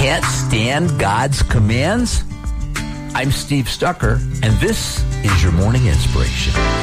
can't stand God's commands? I'm Steve Stucker, and this is your Morning Inspiration.